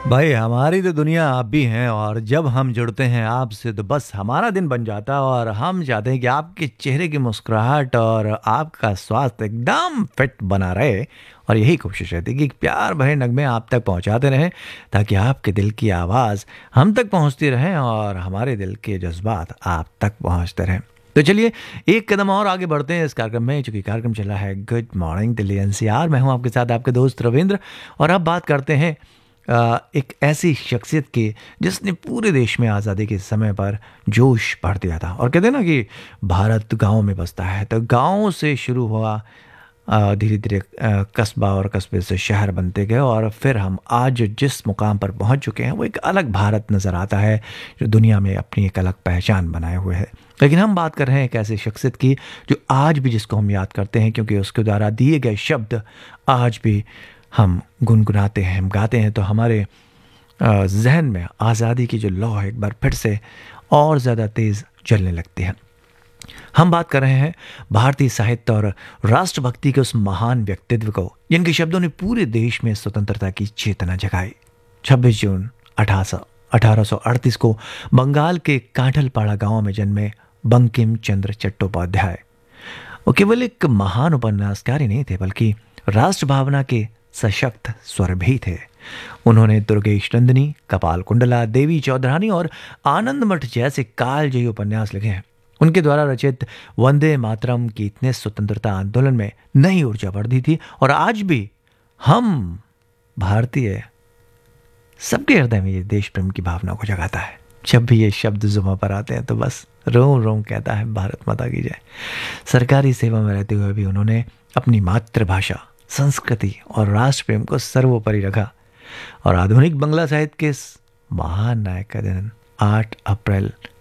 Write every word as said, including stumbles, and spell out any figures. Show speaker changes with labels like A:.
A: भाई हमारी तो दुनिया आप भी हैं और जब हम जुड़ते हैं आपसे तो बस हमारा दिन बन जाता है और हम चाहते हैं कि आपके चेहरे की मुस्कुराहट और आपका स्वास्थ्य एकदम फिट बना रहे। और यही कोशिश रहती है कि प्यार भरे नगमे आप तक पहुंचाते रहें ताकि आपके दिल की आवाज़ हम तक पहुंचती रहे और हमारे दिल के जज्बात आप तक पहुंचते रहें। तो चलिए एक कदम और आगे बढ़ते हैं इस कार्यक्रम में, चूंकि कार्यक्रम चला है गुड मॉर्निंग दिल्ली एनसीआर। मैं हूं आपके साथ आपके दोस्त रविंद्र और अब बात करते हैं अ, एक ऐसी शख्सियत की जिसने पूरे देश में आज़ादी के समय पर जोश भर दिया था। और कहते हैं ना कि भारत गांव में बसता है, तो गांव से शुरू हुआ, अ, धीरे धीरे अ, कस्बा और कस्बे से शहर बनते गए और फिर हम आज जिस मुकाम पर पहुंच चुके हैं वो एक अलग भारत नज़र आता है जो दुनिया में अपनी एक अलग पहचान बनाए हुए है। लेकिन हम बात कर रहे हैं एक ऐसी शख्सियत की जो आज भी जिसको हम याद करते हैं क्योंकि उसके द्वारा दिए गए शब्द आज भी हम गुनगुनाते हैं, हम गाते हैं तो हमारे अ, जहन में आज़ादी की जो लौ है एक बार फिर से और ज़्यादा तेज़ चलने लगती है। हम बात कर रहे हैं भारतीय साहित्य और राष्ट्रभक्ति के उस महान व्यक्तित्व को जिनके शब्दों ने पूरे देश में स्वतंत्रता की चेतना जगाई। छब्बीस जून अठारह अठारह सौ अड़तीस को बंगाल के कांठलपाड़ा गांव में जन्मे बंकिम चंद्र चट्टोपाध्याय वो केवल एक महान उपन्यासकार ही नहीं थे बल्कि राष्ट्र भावना के सशक्त स्वर भी थे। उन्होंने दुर्गेश नंदिनी, कपाल कुंडला, देवी चौधरानी और आनंद मठ जैसे कालजयी उपन्यास लिखे हैं। उनके द्वारा रचित वंदे मातरम गीत ने स्वतंत्रता आंदोलन में नई ऊर्जा भर दी थी और आज भी हम भारतीय सबके हृदय में ये देश प्रेम की भावना को जगाता है। जब भी ये शब्द जुबां पर आते हैं तो बस रोम रोम कहता है भारत माता की जय। सरकारी सेवा में रहते हुए भी उन्होंने अपनी मातृभाषा, संस्कृति और राष्ट्र प्रेम को सर्वोपरि रखा और आधुनिक बंगला साहित्य के इस महान नायक का दिन आठ अप्रैल